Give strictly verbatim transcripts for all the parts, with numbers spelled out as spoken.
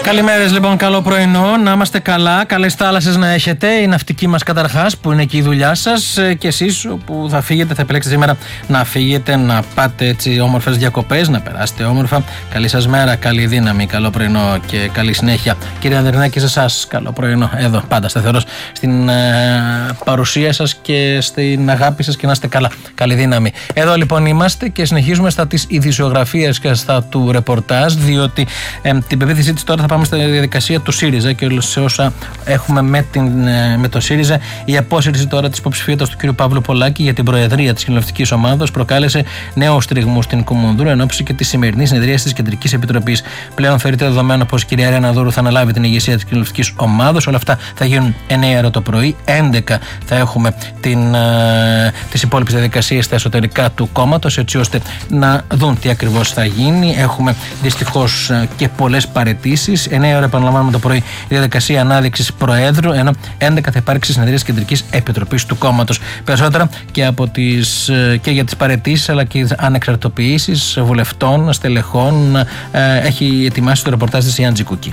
Καλημέρες λοιπόν, καλό πρωινό, να είμαστε καλά, καλές θάλασσες να έχετε, η ναυτική μας καταρχάς που είναι και η δουλειά σας, και εσείς που θα φύγετε, θα επιλέξετε σήμερα να φύγετε, να πάτε έτσι όμορφες διακοπές, να περάσετε όμορφα. Καλή σας μέρα, καλή δύναμη, καλό πρωινό και καλή συνέχεια. Κύριε Ανδρινάκη, σε εσάς καλό πρωινό, εδώ πάντα σταθερός στην ε, παρουσία σας και στην αγάπη σας, και να είστε καλά, καλή δύναμη. Εδώ λοιπόν είμαστε και συνεχίζουμε στα της ειδησιογραφίας και στα του ρεπορτάζ, διότι ε, την πεποίθησή της τώρα θα πάμε στη διαδικασία του ΣΥΡΙΖΑ και σε όσα έχουμε με, την, με το ΣΥΡΙΖΑ. Η απόσυρση τώρα της υποψηφιότητας του κ. Παύλου Πολάκη για την προεδρία της κοινοβουλευτικής ομάδας προκάλεσε νέους τριγμούς στην Κουμουνδούρου εν ώψη και τη σημερινή συνεδρία της Κεντρικής Επιτροπής. Πλέον θεωρείται δεδομένο πως η κυρία Ρένα Δούρου θα αναλάβει την ηγεσία της κοινοβουλευτικής ομάδας. Όλα αυτά θα γίνουν εννιά ώρα το πρωί. έντεκα θα έχουμε την, ε, τις υπόλοιπες διαδικασίες στα εσωτερικά του κόμματος, έτσι ώστε να δουν τι ακριβώς θα γίνει. Έχουμε δυστυχώς ε, και πολλές παραιτήσεις. εννιά ώρα, επαναλαμβάνουμε, το πρωί η διαδικασία ανάδειξης Προέδρου, ενώ έντεκα θα υπάρξει συνεδρία της Κεντρικής Επιτροπής του κόμματος. Περισσότερα και, από τις, και για τις παραιτήσεις αλλά και τις ανεξαρτητοποιήσεις βουλευτών, στελεχών, ε, έχει ετοιμάσει το ρεπορτάζ της Ιάννη Τζικούκη.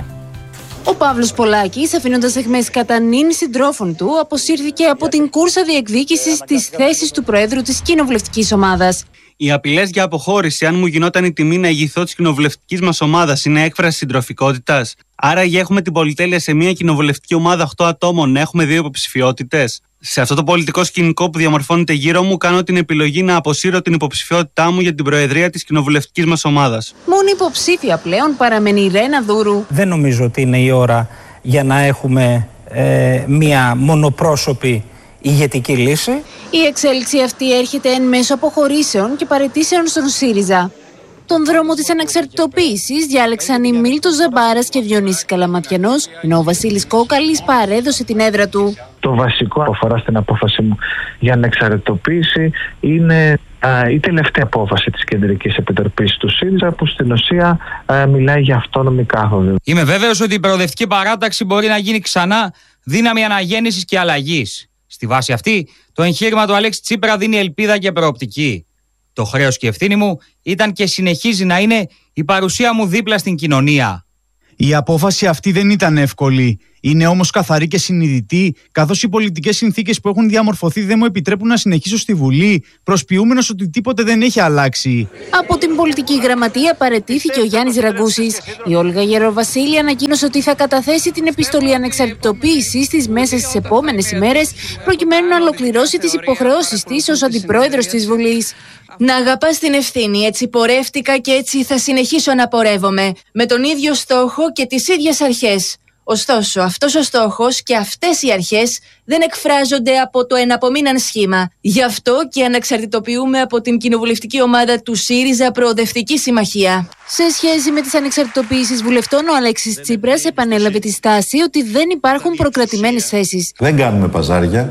Ο Παύλος Πολάκης, αφήνοντας αιχμές κατά νυν συντρόφων του, αποσύρθηκε από την κούρσα διεκδίκησης της θέσης του Προέδρου της κοινοβουλευτικής ομάδας. Οι απειλές για αποχώρηση, αν μου γινόταν η τιμή να ηγηθώ της κοινοβουλευτικής μας ομάδας, είναι έκφραση συντροφικότητας. Άραγε έχουμε την πολυτέλεια σε μια κοινοβουλευτική ομάδα οκτώ ατόμων να έχουμε δύο υποψηφιότητες. Σε αυτό το πολιτικό σκηνικό που διαμορφώνεται γύρω μου, κάνω την επιλογή να αποσύρω την υποψηφιότητά μου για την προεδρία της κοινοβουλευτικής μας ομάδας. Μόνη υποψήφια πλέον παραμένει η Ρένα Δούρου. Δεν νομίζω ότι είναι η ώρα για να έχουμε ε, μια μονοπρόσωπη ηγετική λύση. Η εξέλιξη αυτή έρχεται εν μέσω αποχωρήσεων και παραιτήσεων στον ΣΥΡΙΖΑ. Τον δρόμο της ανεξαρτητοποίησης διάλεξαν οι Μίλτος Ζαμπάρας και Διονύσης Καλαματιανός, ενώ ο Βασίλης Κόκαλης παρέδωσε την έδρα του. Το βασικό που αφορά στην απόφαση μου για ανεξαρτητοποίηση είναι α, η τελευταία απόφαση της Κεντρικής Επιτροπής του ΣΥΡΙΖΑ, που στην ουσία α, μιλάει για αυτόνομη κάθοδο. Είμαι βέβαιος ότι η προοδευτική παράταξη μπορεί να γίνει ξανά δύναμη αναγέννησης και αλλαγής. Στη βάση αυτή, το εγχείρημα του Αλέξη Τσίπρα δίνει ελπίδα και προοπτική. Το χρέος και ευθύνη μου ήταν και συνεχίζει να είναι η παρουσία μου δίπλα στην κοινωνία. Η απόφαση αυτή δεν ήταν εύκολη. Είναι όμως καθαρή και συνειδητή, καθώς οι πολιτικές συνθήκες που έχουν διαμορφωθεί δεν μου επιτρέπουν να συνεχίσω στη Βουλή, προσποιούμενος ότι τίποτε δεν έχει αλλάξει. Από την πολιτική γραμματεία παραιτήθηκε ο Γιάννης Ραγκούσης. Η Όλγα Γεροβασίλη ανακοίνωσε ότι θα καταθέσει την επιστολή ανεξαρτητοποίησης στις μέσα στις επόμενες ημέρες, προκειμένου να ολοκληρώσει τις υποχρεώσεις της ως αντιπρόεδρος της Βουλής. Να αγαπάς την ευθύνη, έτσι πορεύτηκα και έτσι θα συνεχίσω να πορεύομαι, με τον ίδιο στόχο και τις ίδιες αρχές. Ωστόσο, αυτός ο στόχος και αυτές οι αρχές δεν εκφράζονται από το εναπομείναν σχήμα. Γι' αυτό και ανεξαρτητοποιούμε από την κοινοβουλευτική ομάδα του ΣΥΡΙΖΑ Προοδευτική Συμμαχία. Σε σχέση με τις ανεξαρτητοποιήσεις βουλευτών, ο Αλέξης Τσίπρας επανέλαβε τη στάση ότι δεν υπάρχουν προκρατημένες θέσεις. Δεν κάνουμε παζάρια,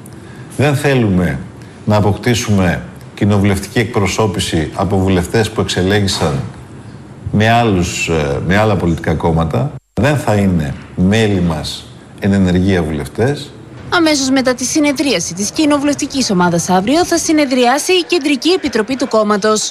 δεν θέλουμε να αποκτήσουμε κοινοβουλευτική εκπροσώπηση από βουλευτές που εξελέγησαν με, άλλους, με άλλα πολιτικά κόμματα. Δεν θα είναι μέλη μας εν ενεργεία βουλευτές. Αμέσως μετά τη συνεδρίαση της κοινοβουλευτικής ομάδας αύριο θα συνεδριάσει η Κεντρική Επιτροπή του κόμματος.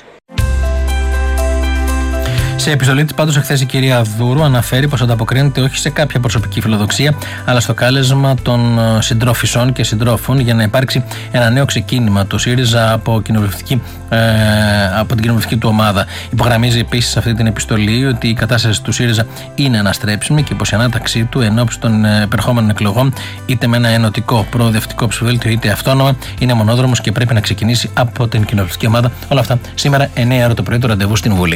Σε επιστολή της πάντως εχθές η κυρία Δούρου αναφέρει πως ανταποκρίνεται όχι σε κάποια προσωπική φιλοδοξία, αλλά στο κάλεσμα των συντρόφισσών και συντρόφων για να υπάρξει ένα νέο ξεκίνημα του ΣΥΡΙΖΑ από, κοινοβουλευτική, ε, από την κοινοβουλευτική του ομάδα. Υπογραμμίζει επίσης σε αυτή την επιστολή ότι η κατάσταση του ΣΥΡΙΖΑ είναι αναστρέψιμη και πως η ανάταξή του ενόψει των επερχόμενων εκλογών, είτε με ένα ενωτικό προοδευτικό ψηφοδέλτιο είτε αυτόνομα, είναι μονόδρομος και πρέπει να ξεκινήσει από την κοινοβουλευτική ομάδα. Όλα αυτά σήμερα εννιά ώρα το πρωί, το ραντεβού στην Βουλή.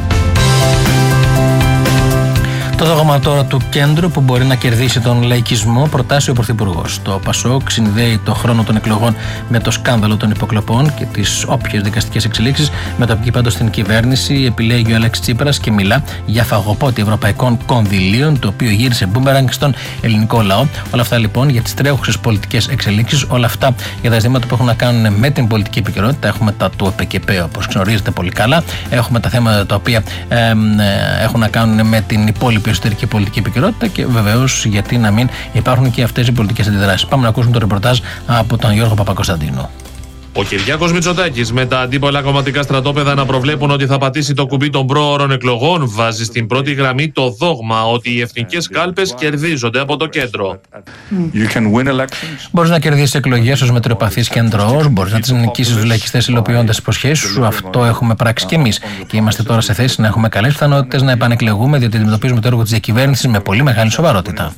Το δόγμα τώρα του κέντρου που μπορεί να κερδίσει τον λαϊκισμό προτάσει ο Πρωθυπουργός. Το ΠΑΣΟΚ συνδέει το χρόνο των εκλογών με το σκάνδαλο των υποκλοπών και τις όποιες δικαστικές εξελίξεις. Μεταπική πάντως στην κυβέρνηση επιλέγει ο Αλέξης Τσίπρας και μιλά για φαγοπότη ευρωπαϊκών κονδυλίων, το οποίο γύρισε μπούμεραγκ στον ελληνικό λαό. Όλα αυτά λοιπόν για τις τρέχουσες πολιτικές εξελίξεις, όλα αυτά για τα ζητήματα που έχουν να κάνουν με την πολιτική επικαιρότητα. Έχουμε τα του ΕΠΚΕ, όπως γνωρίζετε πολύ καλά. Έχουμε τα θέματα τα οποία ε, ε, έχουν να κάνουν με την υπόλοιπη εσωτερική πολιτική επικαιρότητα και βεβαίως γιατί να μην υπάρχουν και αυτές οι πολιτικές αντιδράσεις. Πάμε να ακούσουμε το ρεπορτάζ από τον Γιώργο Παπακοσταντίνου. Ο Κυριάκος Μητσοτάκης, με τα αντίπολα κομματικά στρατόπεδα να προβλέπουν ότι θα πατήσει το κουμπί των πρόωρων εκλογών, βάζει στην πρώτη γραμμή το δόγμα ότι οι εθνικές κάλπες κερδίζονται από το κέντρο. Μπορείς να κερδίσεις εκλογές ως μετριοπαθής κεντρός, μπορείς να τις νικήσεις τους λαϊκιστές υλοποιώντας τις υποσχέσεις σου. Αυτό έχουμε πράξει κι εμείς. Και είμαστε τώρα σε θέση να έχουμε καλές πιθανότητες να επανεκλεγούμε, διότι αντιμετωπίζουμε το έργο της διακυβέρνησης με πολύ μεγάλη σοβαρότητα.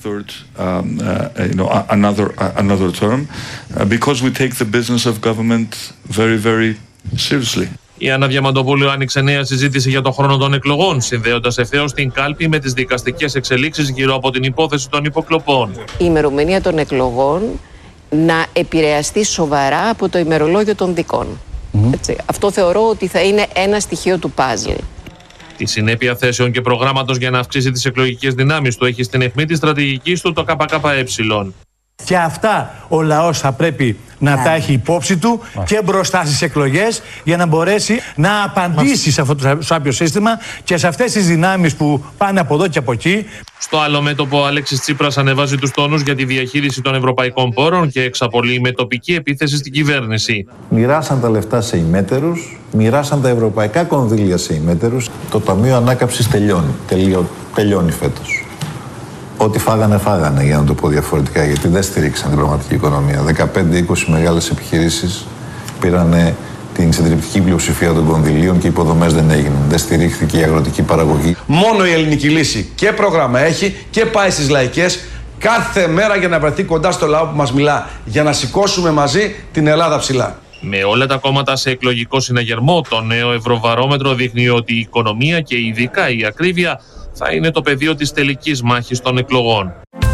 Very, very seriously. Η Άννα Διαμαντοπούλου άνοιξε νέα συζήτηση για τον χρόνο των εκλογών, συνδέοντας ευθέως την κάλπη με τις δικαστικές εξελίξεις γύρω από την υπόθεση των υποκλοπών. Η ημερομηνία των εκλογών να επηρεαστεί σοβαρά από το ημερολόγιο των δικών. Mm-hmm. Έτσι. Αυτό θεωρώ ότι θα είναι ένα στοιχείο του παζλ. Τη συνέπεια θέσεων και προγράμματος για να αυξήσει τις εκλογικές δυνάμεις του έχει στην αιχμή της στρατηγικής του το ΚΚΕ. Και αυτά ο λαός θα πρέπει να yeah. τα έχει υπόψη του yeah. και μπροστά στις εκλογές για να μπορέσει να απαντήσει yeah. σε αυτό το σάπιο σύστημα και σε αυτές τις δυνάμεις που πάνε από εδώ και από εκεί. Στο άλλο μέτωπο, ο Αλέξης Τσίπρας ανεβάζει τους τόνους για τη διαχείριση των ευρωπαϊκών πόρων και εξαπολύει με τοπική επίθεση στην κυβέρνηση. Μοιράσαν τα λεφτά σε ημέτερους, μοιράσαν τα ευρωπαϊκά κονδύλια σε ημέτερους. Το Ταμείο Ανάκαμψης τελειώνει, τελειώ, τελειώνει φέτος. Ό,τι φάγανε, φάγανε, για να το πω διαφορετικά, γιατί δεν στηρίξαν την πραγματική οικονομία. δεκαπέντε είκοσι μεγάλες επιχειρήσεις πήραν την συντριπτική πλειοψηφία των κονδυλίων και οι υποδομές δεν έγιναν. Δεν στηρίχθηκε η αγροτική παραγωγή. Μόνο η ελληνική λύση και πρόγραμμα έχει και πάει στις λαϊκές κάθε μέρα για να βρεθεί κοντά στο λαό που μας μιλά. Για να σηκώσουμε μαζί την Ελλάδα ψηλά. Με όλα τα κόμματα σε εκλογικό συναγερμό, το νέο Ευρωβαρόμετρο δείχνει ότι η οικονομία και ειδικά η ακρίβεια θα είναι το πεδίο της τελικής μάχης των εκλογών.